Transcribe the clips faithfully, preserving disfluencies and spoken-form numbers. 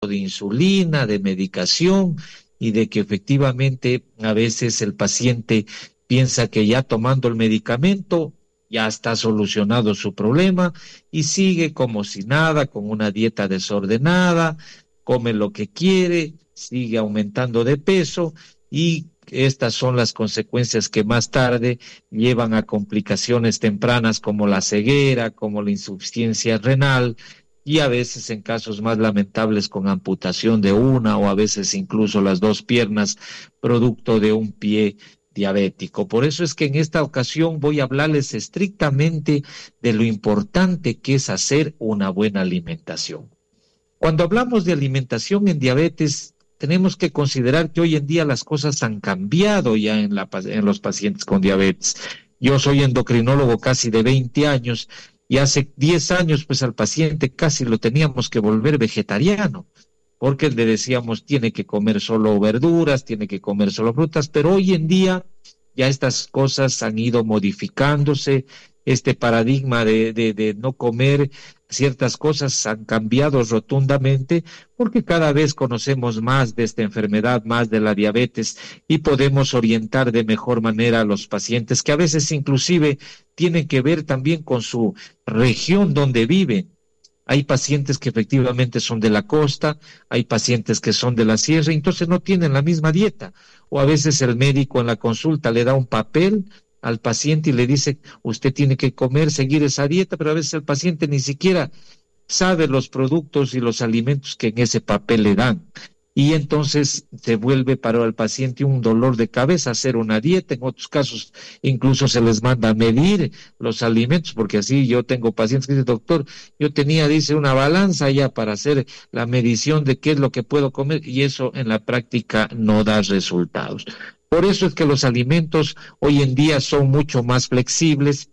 de insulina, de medicación, y de que efectivamente a veces el paciente piensa que ya tomando el medicamento ya está solucionado su problema y sigue como si nada, con una dieta desordenada, come lo que quiere, sigue aumentando de peso, y estas son las consecuencias que más tarde llevan a complicaciones tempranas como la ceguera, como la insuficiencia renal, y a veces en casos más lamentables con amputación de una o a veces incluso las dos piernas, producto de un pie diabético. Por eso es que en esta ocasión voy a hablarles estrictamente de lo importante que es hacer una buena alimentación. Cuando hablamos de alimentación en diabetes, tenemos que considerar que hoy en día las cosas han cambiado ya en, la, en los pacientes con diabetes. Yo soy endocrinólogo casi de veinte años, y hace diez años pues al paciente casi lo teníamos que volver vegetariano, porque le decíamos tiene que comer solo verduras, tiene que comer solo frutas, pero hoy en día ya estas cosas han ido modificándose. Este paradigma de, de, de no comer ciertas cosas han cambiado rotundamente, porque cada vez conocemos más de esta enfermedad, más de la diabetes, y podemos orientar de mejor manera a los pacientes, que a veces inclusive tienen que ver también con su región donde viven. Hay pacientes que efectivamente son de la costa, hay pacientes que son de la sierra, entonces no tienen la misma dieta, o a veces el médico en la consulta le da un papel al paciente y le dice, usted tiene que comer, seguir esa dieta, pero a veces el paciente ni siquiera sabe los productos y los alimentos que en ese papel le dan. Y entonces se vuelve para el paciente un dolor de cabeza hacer una dieta. En otros casos incluso se les manda a medir los alimentos, porque así yo tengo pacientes que dicen, doctor, yo tenía, dice, una balanza ya para hacer la medición de qué es lo que puedo comer, y eso en la práctica no da resultados. Por eso es que los alimentos hoy en día son mucho más flexibles.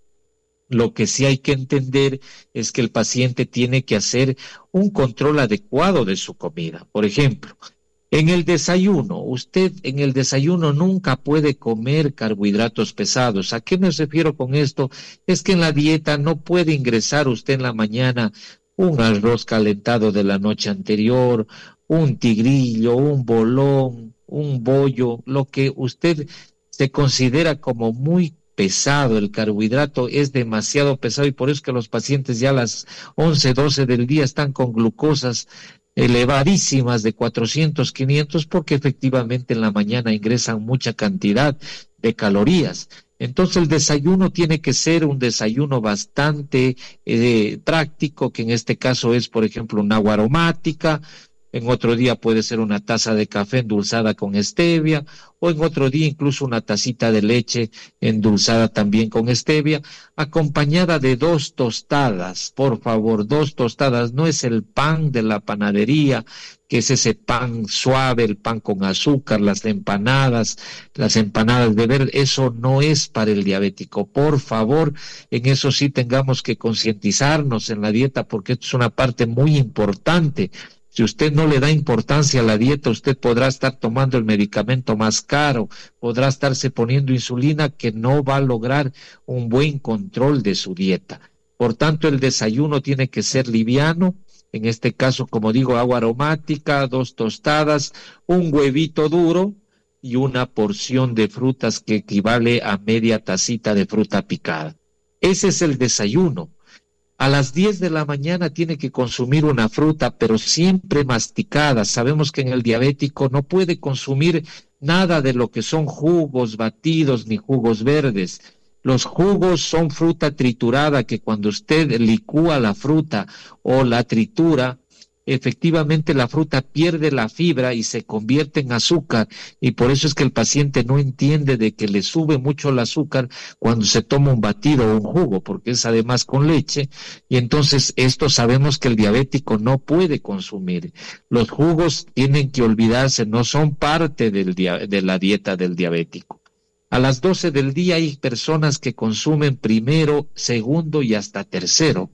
Lo que sí hay que entender es que el paciente tiene que hacer un control adecuado de su comida. Por ejemplo, en el desayuno, usted en el desayuno nunca puede comer carbohidratos pesados. ¿A qué me refiero con esto? Es que en la dieta no puede ingresar usted en la mañana un arroz calentado de la noche anterior, un tigrillo, un bolón, un bollo, lo que usted se considera como muy pesado. El carbohidrato es demasiado pesado, y por eso es que los pacientes ya a las once, doce del día están con glucosas elevadísimas de cuatrocientos, quinientos, porque efectivamente en la mañana ingresan mucha cantidad de calorías. Entonces el desayuno tiene que ser un desayuno bastante eh, práctico, que en este caso es, por ejemplo, un agua aromática. En otro día puede ser una taza de café endulzada con stevia, o en otro día incluso una tacita de leche endulzada también con stevia, acompañada de dos tostadas. Por favor, dos tostadas. No es el pan de la panadería, que es ese pan suave, el pan con azúcar, las empanadas, las empanadas de verde. Eso no es para el diabético. Por favor, en eso sí tengamos que concientizarnos en la dieta, porque esto es una parte muy importante. Si usted no le da importancia a la dieta, usted podrá estar tomando el medicamento más caro, podrá estarse poniendo insulina, que no va a lograr un buen control de su dieta. Por tanto, el desayuno tiene que ser liviano. En este caso, como digo, agua aromática, dos tostadas, un huevito duro y una porción de frutas que equivale a media tacita de fruta picada. Ese es el desayuno. A las diez de la mañana tiene que consumir una fruta, pero siempre masticada. Sabemos que en el diabético no puede consumir nada de lo que son jugos batidos ni jugos verdes. Los jugos son fruta triturada, que cuando usted licúa la fruta o la tritura, efectivamente la fruta pierde la fibra y se convierte en azúcar, y por eso es que el paciente no entiende de que le sube mucho el azúcar cuando se toma un batido o un jugo, porque es además con leche, y entonces esto sabemos que el diabético no puede consumir. Los jugos tienen que olvidarse, no son parte del dia- de la dieta del diabético. A las doce del día hay personas que consumen primero, segundo y hasta tercero.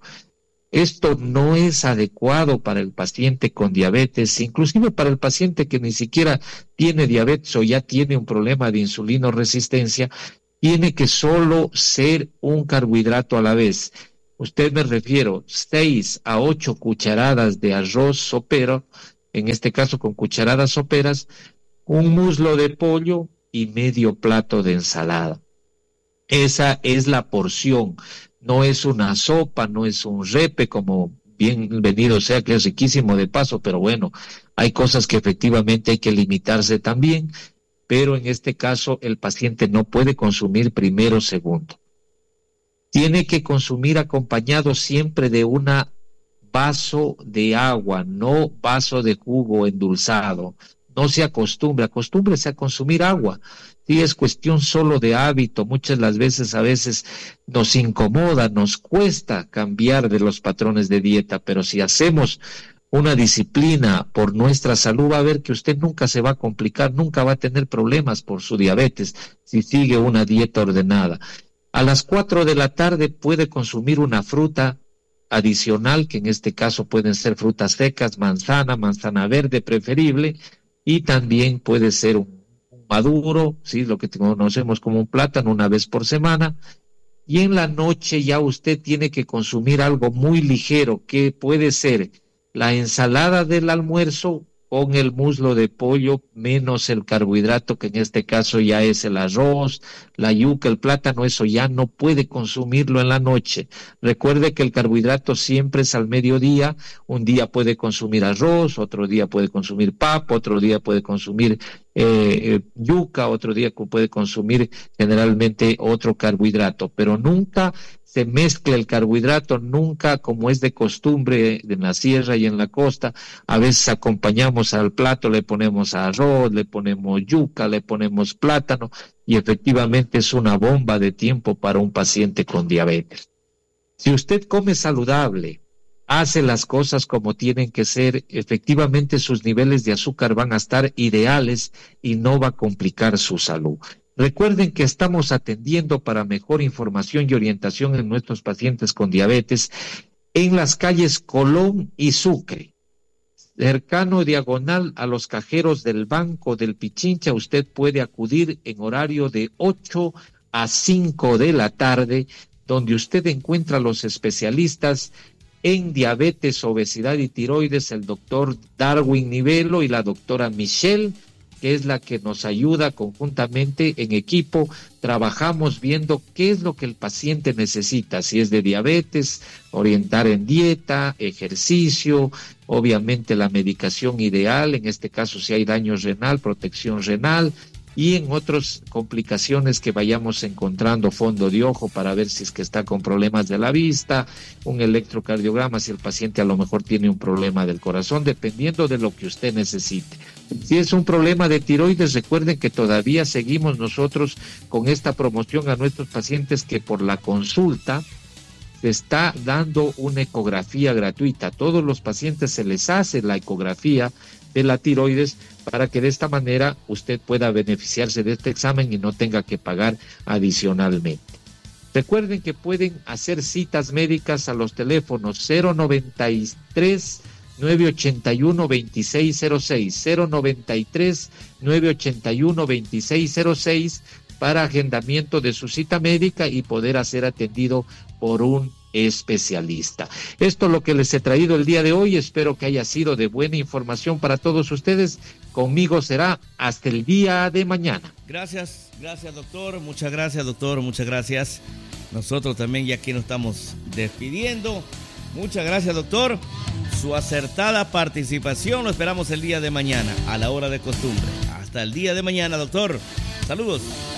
Esto no es adecuado para el paciente con diabetes, inclusive para el paciente que ni siquiera tiene diabetes o ya tiene un problema de insulinoresistencia. Tiene que solo ser un carbohidrato a la vez. Usted, me refiero, seis a ocho cucharadas de arroz sopero en este caso con cucharadas soperas, un muslo de pollo y medio plato de ensalada. Esa es la porción, no es una sopa, no es un repe, como bienvenido sea, que es riquísimo de paso, pero bueno, hay cosas que efectivamente hay que limitarse también, pero en este caso el paciente no puede consumir primero o segundo. Tiene que consumir acompañado siempre de un vaso de agua, no vaso de jugo endulzado. No se acostumbre, acostúmbrese a consumir agua. Sí, es cuestión solo de hábito. Muchas las veces, a veces nos incomoda, nos cuesta cambiar de los patrones de dieta, pero si hacemos una disciplina por nuestra salud, va a ver que usted nunca se va a complicar, nunca va a tener problemas por su diabetes si sigue una dieta ordenada. A las cuatro de la tarde puede consumir una fruta adicional, que en este caso pueden ser frutas secas, manzana, manzana verde preferible, y también puede ser un, un maduro, ¿sí? Lo que conocemos como un plátano, una vez por semana. Y en la noche ya usted tiene que consumir algo muy ligero, que puede ser la ensalada del almuerzo con el muslo de pollo menos el carbohidrato, que en este caso ya es el arroz, la yuca, el plátano. Eso ya no puede consumirlo en la noche. Recuerde que el carbohidrato siempre es al mediodía. Un día puede consumir arroz, otro día puede consumir papa, otro día puede consumir eh, yuca, otro día puede consumir generalmente otro carbohidrato, pero nunca se mezcla el carbohidrato, nunca, como es de costumbre en la sierra y en la costa. A veces acompañamos al plato, le ponemos arroz, le ponemos yuca, le ponemos plátano, y efectivamente es una bomba de tiempo para un paciente con diabetes. Si usted come saludable, hace las cosas como tienen que ser, efectivamente sus niveles de azúcar van a estar ideales y no va a complicar su salud. Recuerden que estamos atendiendo para mejor información y orientación en nuestros pacientes con diabetes en las calles Colón y Sucre, cercano diagonal a los cajeros del Banco del Pichincha. Usted puede acudir en horario de ocho a cinco de la tarde, donde usted encuentra a los especialistas en diabetes, obesidad y tiroides, el doctor Darwin Nivelo y la doctora Michelle, que es la que nos ayuda conjuntamente en equipo. Trabajamos viendo qué es lo que el paciente necesita, si es de diabetes, orientar en dieta, ejercicio, obviamente la medicación ideal, en este caso si hay daño renal, protección renal, y en otras complicaciones que vayamos encontrando, fondo de ojo para ver si es que está con problemas de la vista, un electrocardiograma si el paciente a lo mejor tiene un problema del corazón, dependiendo de lo que usted necesite. Si es un problema de tiroides, recuerden que todavía seguimos nosotros con esta promoción a nuestros pacientes, que por la consulta se está dando una ecografía gratuita. A todos los pacientes se les hace la ecografía de la tiroides para que de esta manera usted pueda beneficiarse de este examen y no tenga que pagar adicionalmente. Recuerden que pueden hacer citas médicas a los teléfonos cero noventa y tres, nueve ochenta y uno, veintiséis cero seis, cero noventa y tres, nueve ochenta y uno, veintiséis cero seis para agendamiento de su cita médica y poder ser atendido por un especialista. Esto es lo que les he traído el día de hoy. Espero que haya sido de buena información para todos ustedes. Conmigo será hasta el día de mañana. Gracias, gracias doctor. Muchas gracias doctor, muchas gracias. Nosotros también ya aquí nos estamos despidiendo. Muchas gracias doctor. Su acertada participación lo esperamos el día de mañana a la hora de costumbre. Hasta el día de mañana doctor. Saludos.